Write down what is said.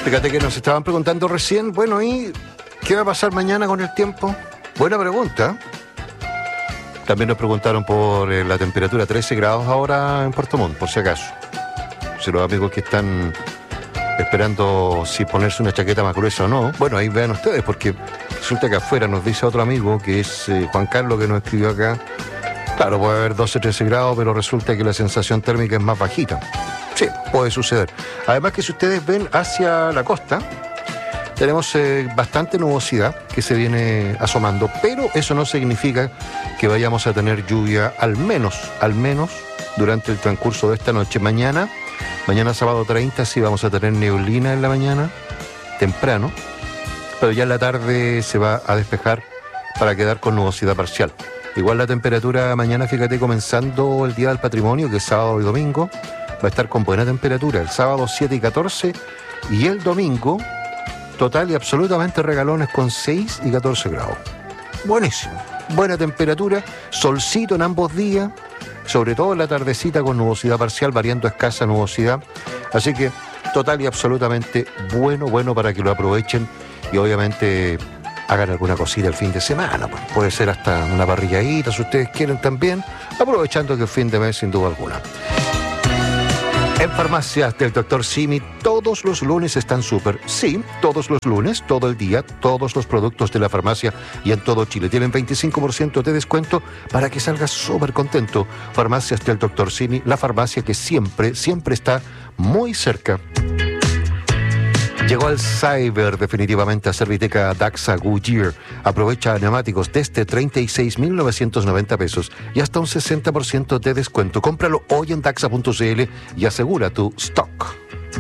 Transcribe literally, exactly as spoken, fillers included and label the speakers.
Speaker 1: Fíjate que nos estaban preguntando recién, bueno, ¿y qué va a pasar mañana con el tiempo? Buena pregunta. También nos preguntaron por eh, la temperatura, trece grados ahora en Puerto Montt, por si acaso. Si los amigos que están esperando si ponerse una chaqueta más gruesa o no, bueno, ahí vean ustedes, porque resulta que afuera nos dice otro amigo, que es eh, Juan Carlos, que nos escribió acá. Claro, puede haber doce, trece grados, pero resulta que la sensación térmica es más bajita. Sí, puede suceder. Además que si ustedes ven hacia la costa, tenemos eh, bastante nubosidad que se viene asomando, pero eso no significa que vayamos a tener lluvia, al menos, al menos durante el transcurso de esta noche. Mañana, mañana sábado treinta, sí vamos a tener neblina en la mañana, temprano, pero ya en la tarde se va a despejar para quedar con nubosidad parcial. Igual la temperatura mañana, fíjate, comenzando el Día del Patrimonio, que es sábado y domingo, va a estar con buena temperatura. El sábado siete y catorce y el domingo total y absolutamente regalones con seis y catorce grados. Buenísimo. Buena temperatura, solcito en ambos días, sobre todo en la tardecita con nubosidad parcial, variando escasa nubosidad. Así que total y absolutamente bueno, bueno para que lo aprovechen y obviamente hagan alguna cosita el fin de semana. Pues puede ser hasta una parrilladita si ustedes quieren también, aprovechando que el fin de mes sin duda alguna. En farmacias del doctor Simi, todos los lunes están súper. Sí, todos los lunes, todo el día, todos los productos de la farmacia y en todo Chile tienen veinticinco por ciento de descuento para que salgas súper contento. Farmacias del doctor Simi, la farmacia que siempre, siempre está muy cerca. Llegó al Cyber definitivamente a Serviteca Daxa Goodyear. Aprovecha neumáticos desde treinta y seis mil novecientos noventa pesos y hasta un sesenta por ciento de descuento. Cómpralo hoy en daxa punto c l y asegura tu stock.